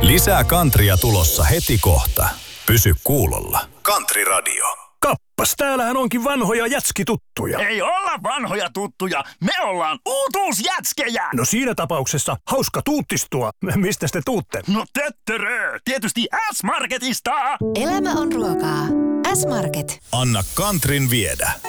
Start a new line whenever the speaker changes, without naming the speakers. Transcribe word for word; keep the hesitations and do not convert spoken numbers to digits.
Lisää Kantria tulossa heti kohta. Pysy kuulolla. Kantri Radio.
Kappas, täällähän onkin vanhoja jätskituttuja.
Ei olla vanhoja tuttuja, me ollaan uutuusjätskejä.
No siinä tapauksessa hauska tuuttistua. Mistä te tuutte?
No töttörö, tietysti S-Marketista.
Elämä on ruokaa. S-Market.
Anna Kantrin viedä.